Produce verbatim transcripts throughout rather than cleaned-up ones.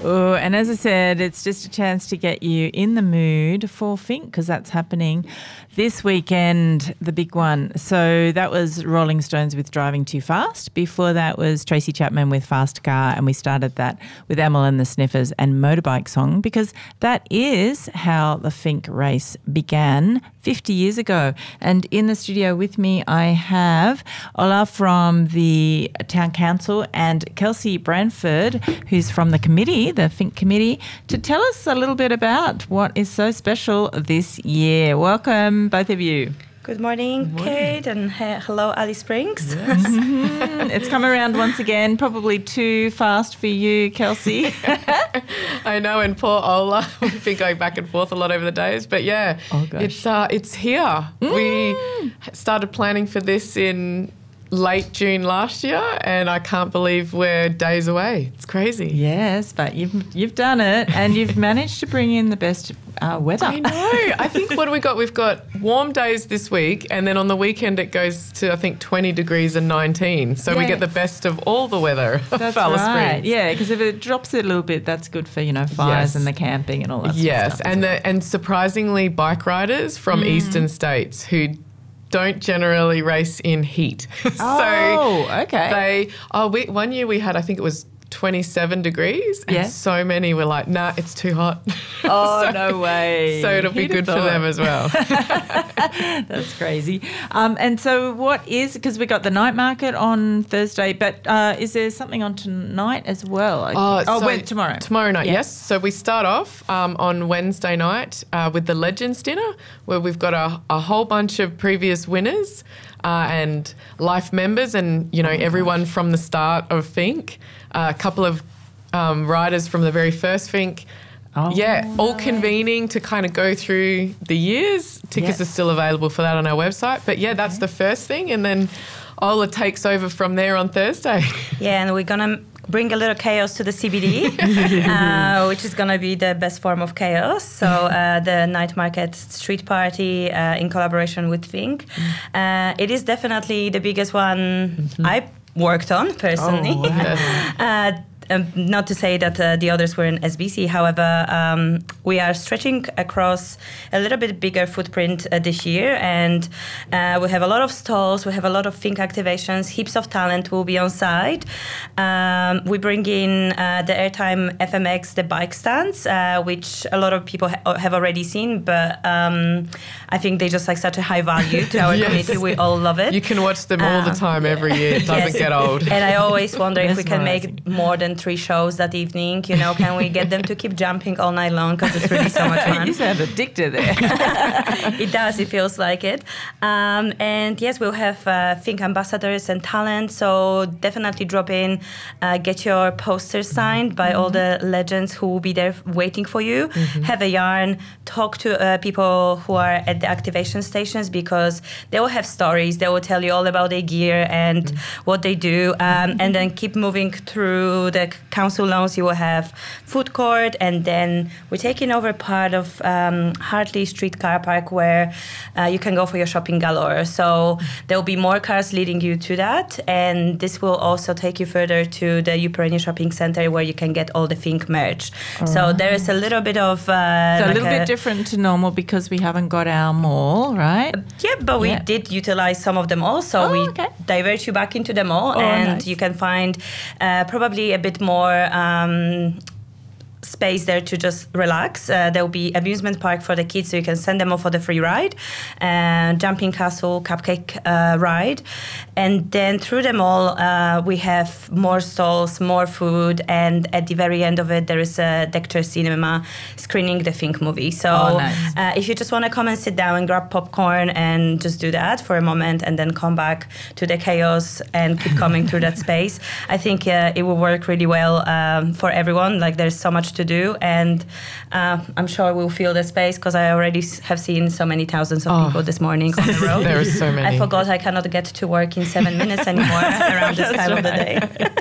Oh, and as I said, it's just a chance to get you in the mood for Fink, because that's happening this weekend, the big one. So that was Rolling Stones with Driving Too Fast. Before that was Tracy Chapman with Fast Car, and we started that with Emil and the Sniffers and Motorbike Song, because that is how the Fink race began fifty years ago. And in the studio with me, I have Ola from the Town Council and Kelsey Branford, who's from the committee, the Fink committee, to tell us a little bit about what is so special this year. Welcome, both of you. Good morning, Good morning. Kate, and he- hello, Alice Springs. Yes. mm-hmm. It's come around once again, probably too fast for you, Kelsey. I know, and poor Ola, we've been going back and forth a lot over the days, but yeah, oh, gosh. it's uh, it's here. Mm. We started planning for this in late June last year, and I can't believe we're days away. It's crazy. Yes, but you've you've done it, and you've managed to bring in the best uh, weather. I know. I think what have we got? We've got warm days this week, and then on the weekend it goes to, I think, twenty degrees and nineteen. So yeah. we get the best of all the weather of That's Alice right. Springs. Yeah, because if it drops it a little bit, that's good for, you know, fires yes. and the camping and all that yes. sort of stuff. Yes, and well. the, and surprisingly, bike riders from mm. eastern states who don't generally race in heat. Oh, so okay. They oh we one year we had, I think it was twenty-seven degrees, and yes. so many were like, nah, it's too hot. Oh, so, no way. So it'll He'd be good for them as well. That's crazy. Um, and so what is, because we got the night market on Thursday, but uh, is there something on tonight as well? Oh, oh so wait, tomorrow. Tomorrow night, yeah. yes. So we start off um, on Wednesday night uh, with the Legends Dinner, where we've got a, a whole bunch of previous winners uh, and life members and, you know, oh everyone gosh. from the start of Fink. Uh, a couple of um, riders from the very first Fink. Oh, yeah, nice. all convening to kind of go through the years. Tickets yep. are still available for that on our website. But, yeah, that's okay. the first thing. And then Ola takes over from there on Thursday. Yeah, and we're going to bring a little chaos to the C B D, uh, which is going to be the best form of chaos. So uh, the night market street party uh, in collaboration with Fink. Uh, it is definitely the biggest one mm-hmm. I worked on personally. Oh, wow. uh, Um, not to say that uh, the others were in S B C, however, um, we are stretching across a little bit bigger footprint uh, this year, and uh, we have a lot of stalls, we have a lot of Fink activations, heaps of talent will be on site. Um, we bring in uh, the Airtime F M X, the bike stands, uh, which a lot of people ha- have already seen, but um, I think they just like such a high value to our yes. community. We all love it. You can watch them all uh, the time every year. It doesn't yes. get old. And I always wonder if we can make more than three shows that evening. You know, can we get them to keep jumping all night long, because it's really so much fun. You sound addicted there. It does, it feels like it. Um, and yes, we'll have uh, Fink ambassadors and talent, so definitely drop in, uh, get your posters signed by mm-hmm. all the legends who will be there waiting for you. Mm-hmm. Have a yarn, talk to uh, people who are at the activation stations, because they will have stories, they will tell you all about their gear and mm-hmm. what they do, um, mm-hmm. and then keep moving through the council lawns. You will have food court, and then we're taking over part of um, Hartley Street car park, where uh, you can go for your shopping galore. So there will be more cars leading you to that, and this will also take you further to the Upereni Shopping Centre, where you can get all the Fink merch. Oh. So there is a little bit of uh, so like a little a, bit different to normal, because we haven't got our mall, right? Yeah, but we yeah. did utilize some of them all, so oh, we okay. divert you back into the mall, oh, and nice. you can find uh, probably a bit more um, space there to just relax. Uh, there will be amusement park for the kids, so you can send them off for the free ride, and jumping castle, cupcake uh, ride, and then through them all uh, we have more stalls, more food, and at the very end of it there is a Dector Cinema screening the Fink movie. So oh, nice. uh, if you just want to come and sit down and grab popcorn and just do that for a moment, and then come back to the chaos and keep coming through that space, I think uh, it will work really well um, for everyone. Like, there's so much to do, and uh, I'm sure we'll fill the space, because I already have seen so many thousands of oh. people this morning on the road. There are so many. I forgot I cannot get to work in seven minutes anymore around this time right. of the day.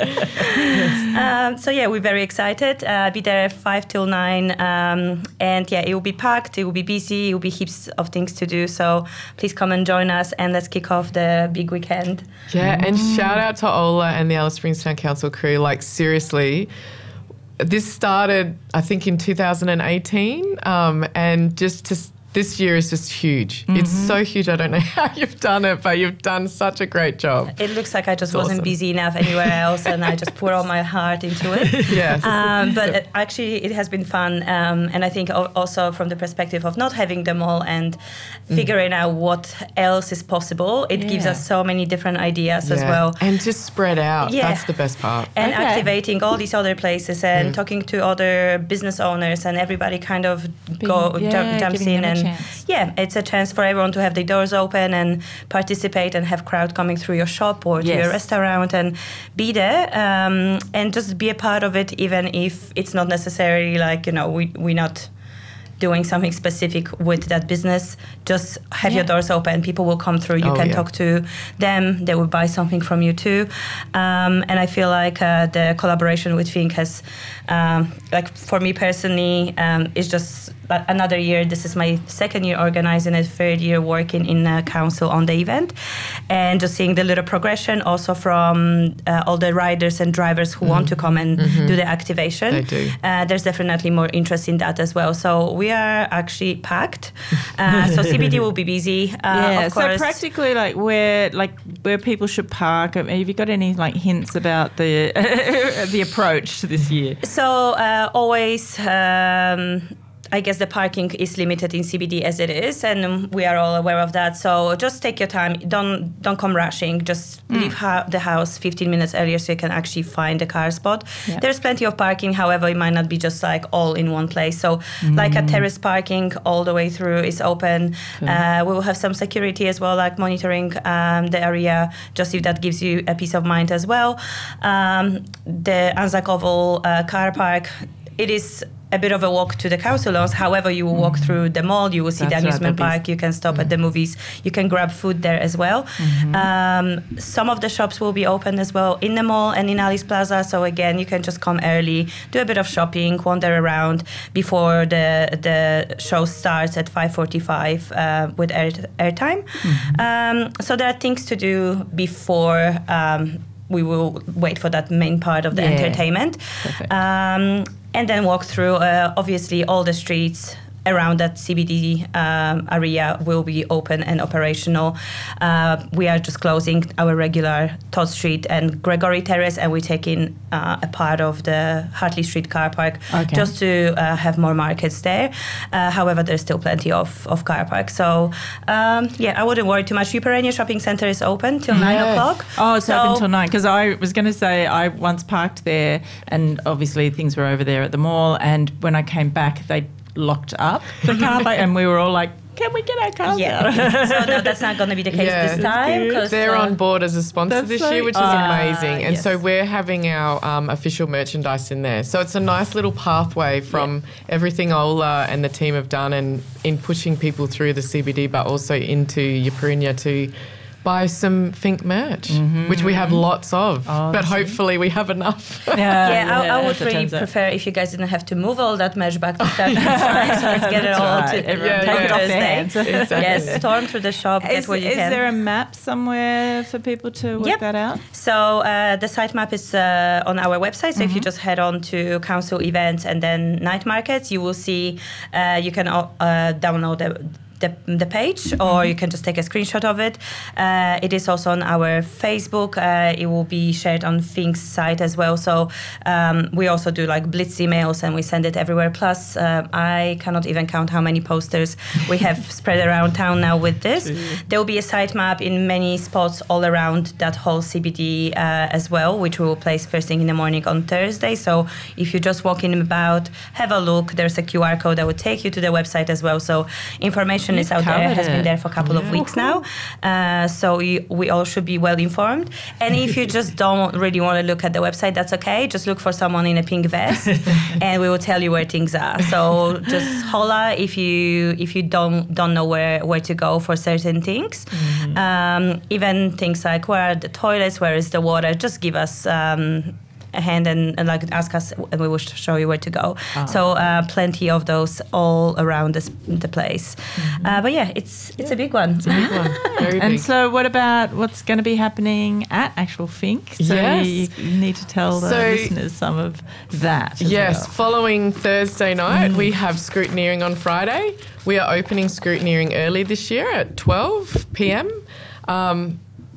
yes. um, so yeah, we're very excited. Uh, be there five till nine, um, and yeah, it will be packed. It will be busy. It will be heaps of things to do. So please come and join us, and let's kick off the big weekend. Yeah, and shout out to Ola and the Alice Springs Town Council crew. Like, seriously, this started, I think, in two thousand eighteen, um, and just to this year is just huge. Mm-hmm. It's so huge. I don't know how you've done it, but you've done such a great job. It looks like I just it's wasn't awesome. busy enough anywhere else, and I just put all my heart into it. Yes. Um, but it, actually, it has been fun, um, and I think also from the perspective of not having them all and figuring mm. out what else is possible, it yeah. gives us so many different ideas yeah. as well. And just spread out. Yeah. That's the best part. And okay. activating all these other places and mm. talking to other business owners, and everybody kind of Being, go yeah, jump, jumps in and yeah. It's a chance for everyone to have the doors open and participate and have crowd coming through your shop or to yes. your restaurant and be there um, and just be a part of it, even if it's not necessarily like, you know, we, we're not doing something specific with that business. Just have yeah. your doors open. People will come through. You oh, can yeah. talk to them. They will buy something from you too. Um, and I feel like uh, the collaboration with Think has, um, like for me personally, um, is just another year. This is my second year organizing it, third year working in a council on the event, and just seeing the little progression also from uh, all the riders and drivers who mm. want to come and mm-hmm. do the activation. They do. Uh, there's definitely more interest in that as well. So we are actually packed. Uh, so C B D will be busy. Uh, yeah. Of course. So practically, like where, like where people should park. Have you got any like hints about the the approach to this year? So uh, always. Um, I guess the parking is limited in C B D as it is, and we are all aware of that. So just take your time. Don't don't come rushing. Just mm. leave ha- the house fifteen minutes earlier so you can actually find a car spot. Yeah. There's plenty of parking. However, it might not be just like all in one place. So mm. like a terrace parking all the way through is open. Cool. Uh, we will have some security as well, like monitoring um, the area, just if that gives you a peace of mind as well. Um, the Anzac Oval uh, car park, it is a bit of a walk to the council lawns. However, you will walk through the mall, you will see That's the amusement right, park, you can stop mm-hmm. at the movies, you can grab food there as well. Mm-hmm. Um, some of the shops will be open as well in the mall and in Alice Plaza. So again, you can just come early, do a bit of shopping, wander around before the the show starts at five forty-five uh, with air airtime. Mm-hmm. Um, so there are things to do before um, we will wait for that main part of the yeah. entertainment. Um, and then walk through, uh, obviously, all the streets around that C B D um, area will be open and operational. Uh, we are just closing our regular Todd Street and Gregory Terrace, and we're taking uh, a part of the Hartley Street car park okay. just to uh, have more markets there. Uh, however, there's still plenty of, of car parks. So, um, yeah, I wouldn't worry too much. Uperenia Shopping Centre is open till yeah. nine o'clock. Oh, it's so open till nine. Because I was going to say I once parked there, and obviously things were over there at the mall, and when I came back, they locked up the car park, and we were all like, can we get our cars yeah. out? So no, that's not going to be the case yeah, this time. They're uh, on board as a sponsor this so, year, which is uh, amazing. And yes. so we're having our um, official merchandise in there. So it's a nice little pathway from yeah. everything Ola and the team have done and in pushing people through the C B D, but also into Uperenia to buy some Think merch, mm-hmm. which we have lots of, oh, but hopefully we have enough. Yeah, yeah, yeah I, I would really prefer if you guys didn't have to move all that merch back to starting time, so let's get it all right. to Everyone yeah, take yeah. it off their hands. Exactly. Yes, storm through the shop, is, get what you is can. Is there a map somewhere for people to work yep. that out? So uh, the site map is uh, on our website, so mm-hmm. if you just head on to council events and then night markets, you will see, uh, you can uh, download the The, the page, or you can just take a screenshot of it. Uh, it is also on our Facebook. Uh, it will be shared on Think's site as well. So um, we also do like blitz emails and we send it everywhere. Plus, uh, I cannot even count how many posters we have spread around town now with this. There will be a site map in many spots all around that whole C B D uh, as well, which we will place first thing in the morning on Thursday. So if you're just walking about, have a look. There's a Q R code that will take you to the website as well. So information is out there, has been there for a couple yeah. of weeks now. Uh, so you, we all should be well informed. And if you just don't really want to look at the website, that's okay. Just look for someone in a pink vest and we will tell you where things are. So just holla if you if you don't don't know where, where to go for certain things. Mm-hmm. Um, even things like where are the toilets, where is the water, just give us um, a hand and, and like ask us, and we will show you where to go. Oh. So uh, plenty of those all around this, the place. Mm-hmm. Uh, but yeah, it's it's a big one. It's a big one. Very And big. so, what about what's going to be happening at actual Fink? So Yes. you, you need to tell the So- listeners some of that. As Yes, well. following Thursday night, we have scrutineering on Friday. We are opening scrutineering early this year at twelve p.m. Um,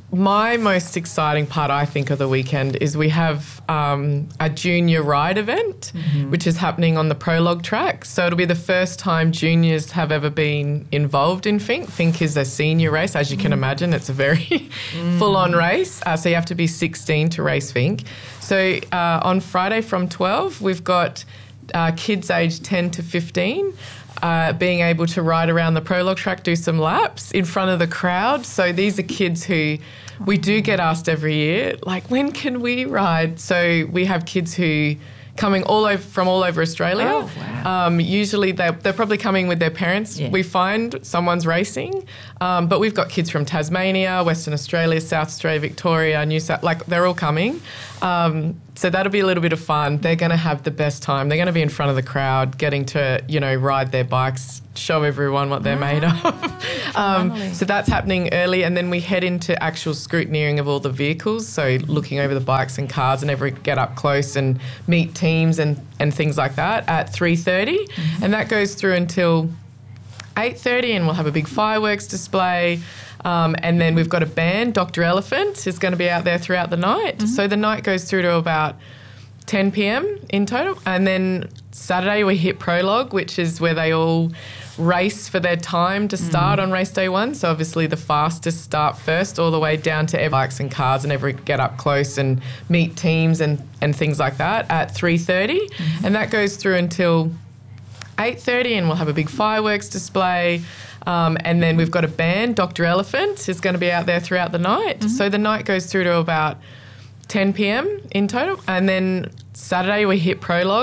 my most exciting part, I think, of the weekend is we have um, a junior ride event, Mm-hmm. which is happening on the prologue track. So it'll be the first time juniors have ever been involved in Fink. Fink is a senior race, as you can imagine. It's a very full-on race. Uh, so you have to be sixteen to race Fink. So uh, on Friday from twelve, we've got uh, kids aged ten to fifteen. Uh, being able to ride around the prologue track, do some laps in front of the crowd. So these are kids who we do get asked every year, like, when can we ride? So we have kids who coming all over from all over Australia. Oh, wow. Um, usually they're, they're probably coming with their parents. Yeah. We find someone's racing, um, but we've got kids from Tasmania, Western Australia, South Australia, Victoria, New South, like they're all coming. Um, so that'll be a little bit of fun. They're going to have the best time. They're going to be in front of the crowd, getting to, you know, ride their bikes, show everyone what they're made of. um, Finally. so that's happening early, and then we head into actual scrutineering of all the vehicles. So looking over the bikes and cars and every get up close and meet teams and, and things like that at three thirty. Mm-hmm. And that goes through until eight thirty, and we'll have a big fireworks display. Um, and then we've got a band, Doctor Elephant, is going to be out there throughout the night. Mm-hmm. So the night goes through to about ten p.m. in total. And then Saturday we hit Prologue, which is where they all race for their time to start mm-hmm. on race day one. So obviously the fastest start first, all the way down to every bikes and cars and every get up close and meet teams and, and things like that at three thirty. Mm-hmm. And that goes through until eight thirty, and we'll have a big fireworks display. Um, and then we've got a band, Doctor Elephant, is going to be out there throughout the night. Mm-hmm. So the night goes through to about ten p.m. in total. And then Saturday we hit Prologue.